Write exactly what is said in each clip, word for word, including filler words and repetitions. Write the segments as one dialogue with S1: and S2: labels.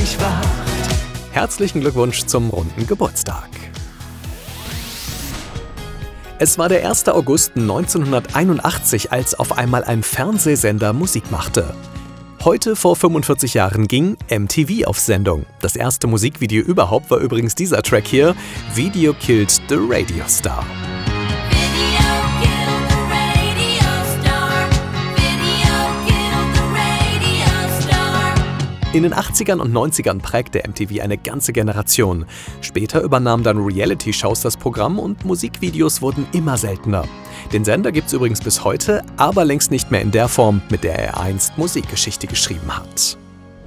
S1: dich wacht.
S2: Herzlichen Glückwunsch zum runden Geburtstag. Es war der erster August neunzehnhunderteinundachtzig, als auf einmal ein Fernsehsender Musik machte. Heute vor fünfundvierzig Jahren ging M T V auf Sendung. Das erste Musikvideo überhaupt war übrigens dieser Track hier, Video Killed the Radio Star. In den achtzigern und neunzigern prägte M T V eine ganze Generation. Später übernahmen dann Reality-Shows das Programm und Musikvideos wurden immer seltener. Den Sender gibt's übrigens bis heute, aber längst nicht mehr in der Form, mit der er einst Musikgeschichte geschrieben hat.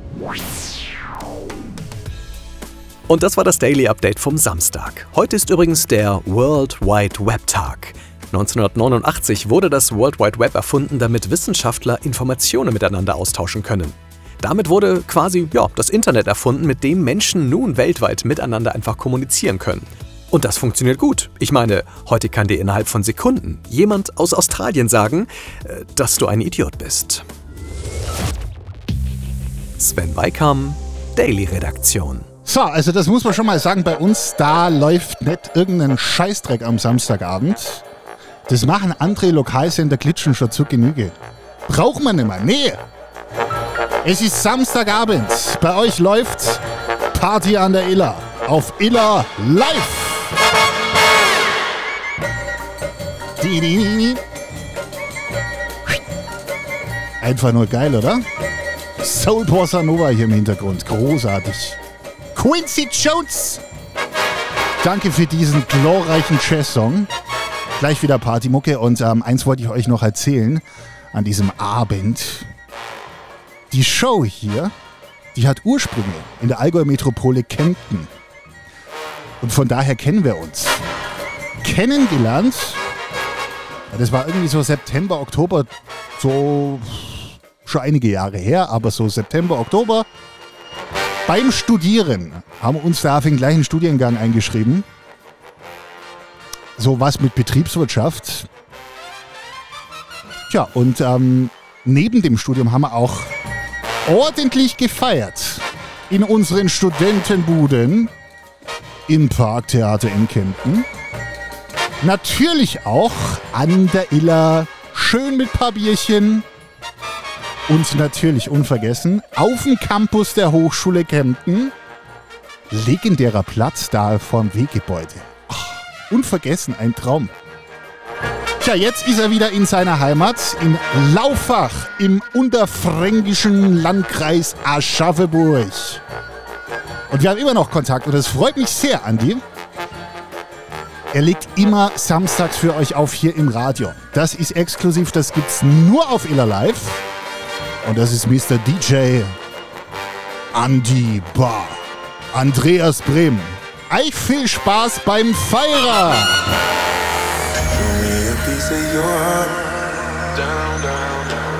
S2: Und das war das Daily Update vom Samstag. Heute ist übrigens der World Wide Web Tag. neunzehnhundertneunundachtzig wurde das World Wide Web erfunden, damit Wissenschaftler Informationen miteinander austauschen können. Damit wurde quasi ja, das Internet erfunden, mit dem Menschen nun weltweit miteinander einfach kommunizieren können. Und das funktioniert gut. Ich meine, heute kann dir innerhalb von Sekunden jemand aus Australien sagen, äh, dass du ein Idiot bist. Sven Weikam, Daily-Redaktion.
S3: So, also das muss man schon mal sagen, bei uns, da läuft nicht irgendein Scheißdreck am Samstagabend. Das machen andere Lokalsender Glitschen schon zur Genüge. Braucht man nicht mehr, nee. Es ist Samstagabend, bei euch läuft Party an der Iller, auf Iller Live. Einfach nur geil, oder? Soul Bossa Nova hier im Hintergrund, großartig. Quincy Jones, danke für diesen glorreichen Jazz-Song. Gleich wieder Partymucke und ähm, eins wollte ich euch noch erzählen an diesem Abend. Die Show hier, die hat Ursprünge in der Allgäu-Metropole Kempten. Und von daher kennen wir uns. Kennengelernt, ja, das war irgendwie so September, Oktober, so schon einige Jahre her, aber so September, Oktober. Beim Studieren haben wir uns da auf den gleichen Studiengang eingeschrieben. So was mit Betriebswirtschaft. Tja, und ähm, neben dem Studium haben wir auch ordentlich gefeiert in unseren Studentenbuden im Parktheater in Kempten. Natürlich auch an der Iller, schön mit paar Bierchen. Und natürlich unvergessen, auf dem Campus der Hochschule Kempten, legendärer Platz da vorm Weggebäude. Ach, unvergessen, ein Traum. Tja, jetzt ist er wieder in seiner Heimat, in Laufach im unterfränkischen Landkreis Aschaffenburg. Und wir haben immer noch Kontakt und das freut mich sehr, Andi. Er legt immer samstags für euch auf hier im Radio. Das ist exklusiv, das gibt's nur auf Iller Live. Und das ist Mister D J Andi Bar. Andreas Brehm. Euch viel Spaß beim Feierer!
S4: Piece of your heart, down, down, down.